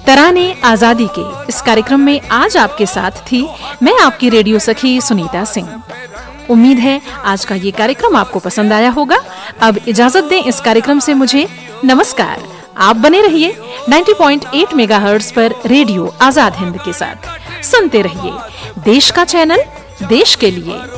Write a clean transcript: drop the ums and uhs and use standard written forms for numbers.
तराने आजादी के इस कार्यक्रम में आज आपके साथ थी मैं आपकी रेडियो सखी सुनीता सिंह। उम्मीद है आज का ये कार्यक्रम आपको पसंद आया होगा। अब इजाजत दें इस कार्यक्रम से मुझे। नमस्कार। आप बने रहिए 90.8 मेगाहर्ट्ज पर रेडियो आजाद हिंद के साथ। सुनते रहिए देश का चैनल, देश के लिए।